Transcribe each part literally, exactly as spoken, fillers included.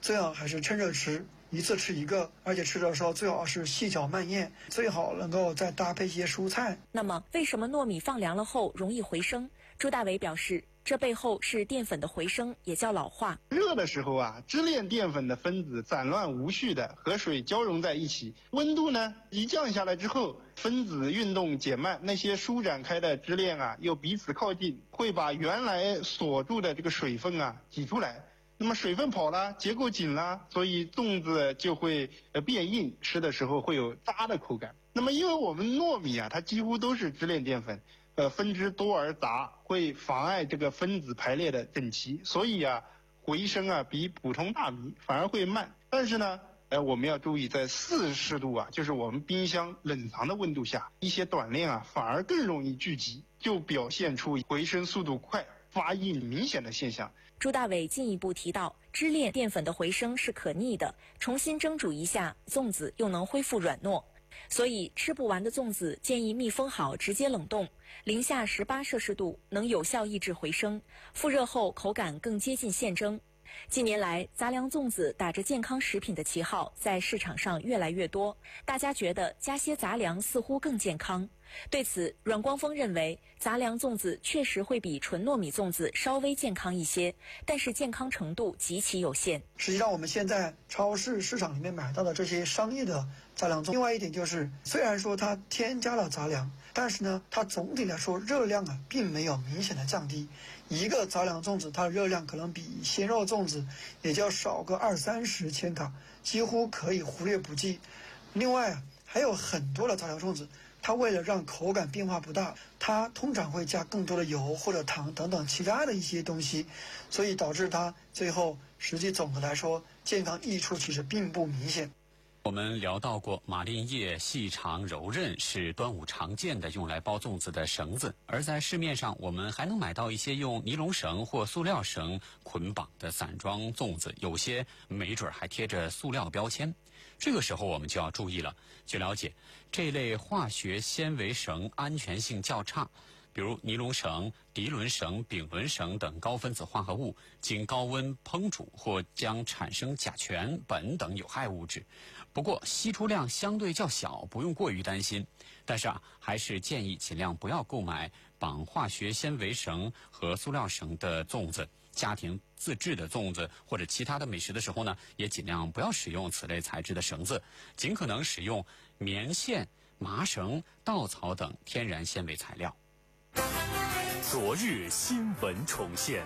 最好还是趁热吃，一次吃一个，而且吃的时候最好是细嚼慢咽，最好能够再搭配一些蔬菜。 那么，为什么糯米放凉了后容易回升？朱大伟表示，这背后是淀粉的回升，也叫老化。 热的时候啊，支链淀粉的分子散乱无序的和水交融在一起，温度呢一降下来之后，分子运动减慢，那些舒展开的支链啊又彼此靠近，会把原来锁住的这个水分啊挤出来。那么水分跑了，结构紧了，所以粽子就会呃变硬，吃的时候会有渣的口感。那么因为我们糯米啊，它几乎都是支链淀粉，呃分支多而杂，会妨碍这个分子排列的整齐，所以啊回升啊比普通大米反而会慢。但是呢，呃我们要注意，在四十度啊，就是我们冰箱冷藏的温度下，一些短链啊反而更容易聚集，就表现出回升速度快、发硬明显的现象。 朱大伟进一步提到，支链淀粉的回升是可逆的，重新蒸煮一下，粽子又能恢复软糯。所以吃不完的粽子建议密封好，直接冷冻，零下十八摄氏度能有效抑制回升，复热后口感更接近现蒸。近年来，杂粮粽子打着健康食品的旗号在市场上越来越多，大家觉得加些杂粮似乎更健康。对此，阮光峰认为，杂粮粽子确实会比纯糯米粽子稍微健康一些，但是健康程度极其有限。 实际上，我们现在超市市场里面买到的这些商业的杂粮粽，另外一点就是，虽然说它添加了杂粮，但是呢，它总体来说热量啊，并没有明显的降低。一个杂粮粽子，它的热量可能比鲜肉粽子也就少个二三十千卡，几乎可以忽略不计。另外啊，还有很多的杂粮粽子，它为了让口感变化不大，它通常会加更多的油或者糖等等其他的一些东西，所以导致它最后实际总的来说健康益处其实并不明显。 我们聊到过，马铃叶细长柔韧是端午常见的用来包粽子的绳子，而在市面上我们还能买到一些用尼龙绳或塑料绳捆绑的散装粽子，有些没准还贴着塑料标签。这个时候我们就要注意了。据了解，这类化学纤维绳安全性较差，比如尼龙绳、涤纶绳、丙纶绳等高分子化合物，经高温烹煮或将产生甲醛、苯等有害物质。不过析出量相对较小，不用过于担心。但是啊，还是建议尽量不要购买绑化学纤维绳和塑料绳的粽子。家庭自制的粽子或者其他的美食的时候呢，也尽量不要使用此类材质的绳子，尽可能使用棉线、麻绳、稻草等天然纤维材料。 昨日新闻重现，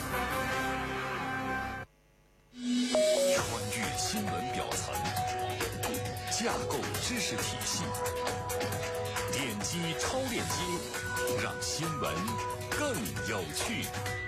穿越新闻表层，架构知识体系，点击超链接，让新闻更有趣。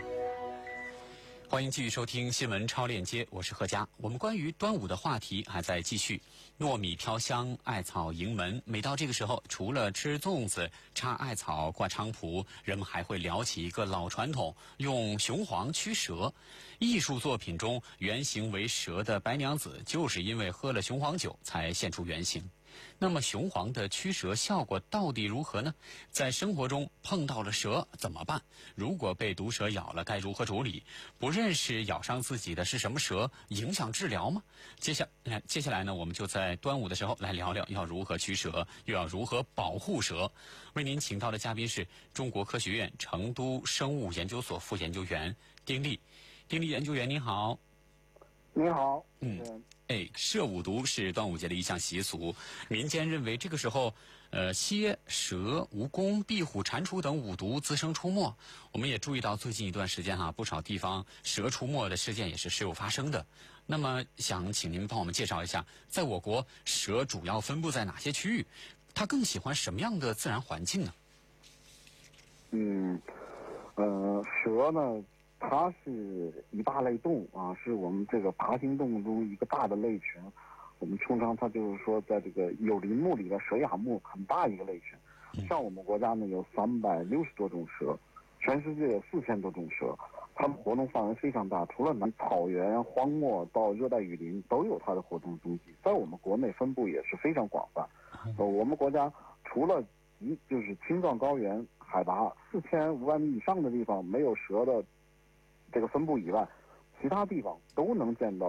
欢迎继续收听新闻超链接，我是贺佳。我们关于端午的话题还在继续。糯米飘香，艾草迎门，每到这个时候，除了吃粽子、插艾草、挂菖蒲，人们还会聊起一个老传统，用雄黄驱蛇。艺术作品中原型为蛇的白娘子，就是因为喝了雄黄酒才现出原形。那么雄黄的驱蛇效果到底如何呢？在生活中碰到了蛇怎么办？如果被毒蛇咬了，该如何处理？不认识咬伤自己的是什么蛇，影响治疗吗？接下来接下来呢，我们就在端午的时候来聊聊要如何驱蛇，又要如何保护蛇。为您请到的嘉宾是中国科学院成都生物研究所副研究员丁力。丁力研究员您好。 你好。 嗯。哎，射五毒是端午节的一项习俗，民间认为这个时候，呃，蝎、蛇、蜈蚣、壁虎、蟾蜍等五毒滋生出没。我们也注意到最近一段时间哈、啊，不少地方蛇出没的事件也是时有发生的。那么，想请您帮我们介绍一下，在我国蛇主要分布在哪些区域？它更喜欢什么样的自然环境呢？ 嗯，呃，蛇呢？它是一大类动物啊，是我们这个爬行动物中一个大的类群。我们通常它就是说，在这个有鳞目里的蛇亚目很大一个类群。像我们国家呢有三百六十多种蛇，全世界有四千多种蛇，它们活动范围非常大，除了南草原、荒漠到热带雨林都有它的活动踪迹。在我们国内分布也是非常广泛。呃，我们国家除了极就是青藏高原海拔四千五百米以上的地方没有蛇的这个分布以外，其他地方都能见到